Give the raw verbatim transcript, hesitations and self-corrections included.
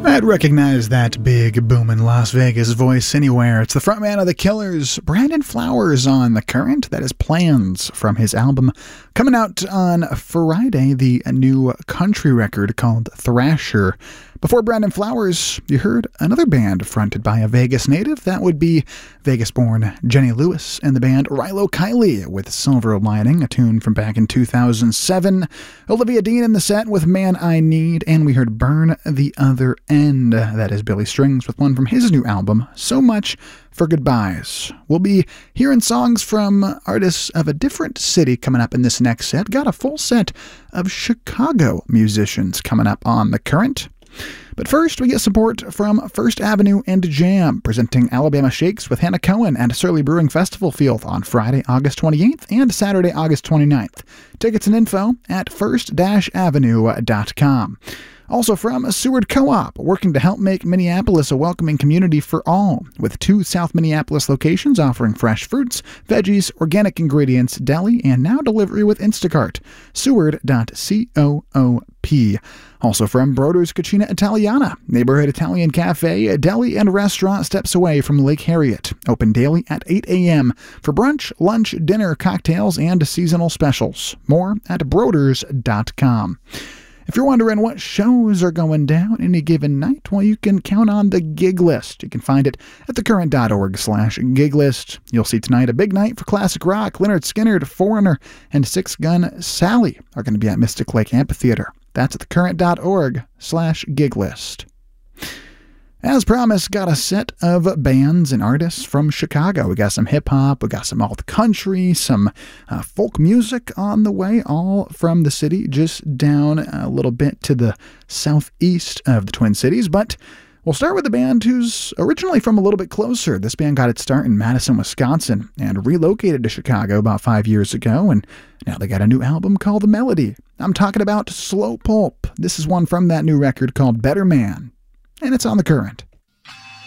I'd recognize that big, booming Las Vegas voice anywhere. It's the frontman of The Killers, Brandon Flowers, on The Current. That is Plans from his album coming out on Friday, the new country record called Thrasher. Before Brandon Flowers, you heard another band fronted by a Vegas native. That would be Vegas-born Jenny Lewis and the band Rilo Kiley with Silver Lining, a tune from back in two thousand seven. Olivia Dean in the set with Man I Need, and we heard Burn the Other End. That is Billy Strings with one from his new album, So Much for Goodbyes. We'll be hearing songs from artists of a different city coming up in this next set. Got a full set of Chicago musicians coming up on The Current. But first, we get support from First Avenue and Jam, presenting Alabama Shakes with Hannah Cohen at Surly Brewing Festival Field on Friday, August twenty-eighth and Saturday, August twenty-ninth. Tickets and info at first avenue dot com. Also from Seward Co-op, working to help make Minneapolis a welcoming community for all, with two South Minneapolis locations offering fresh fruits, veggies, organic ingredients, deli, and now delivery with Instacart. Seward dot coop. Also from Broder's Cucina Italiana, neighborhood Italian cafe, deli, and restaurant steps away from Lake Harriet. Open daily at eight a.m. for brunch, lunch, dinner, cocktails, and seasonal specials. More at broders dot com. If you're wondering what shows are going down any given night, well, you can count on the gig list. You can find it at thecurrent.org slash gig list. You'll see tonight a big night for classic rock. Leonard Skinner, Foreigner, and Six Gun Sally are going to be at Mystic Lake Amphitheater. That's at thecurrent.org slash gig list. As promised, got a set of bands and artists from Chicago. We got some hip-hop, we got some alt country, some uh, folk music on the way, all from the city, just down a little bit to the southeast of the Twin Cities. But we'll start with a band who's originally from a little bit closer. This band got its start in Madison, Wisconsin, and relocated to Chicago about five years ago, and now they got a new album called The Melody. I'm talking about Slow Pulp. This is one from that new record called Better Man. And it's on The Current.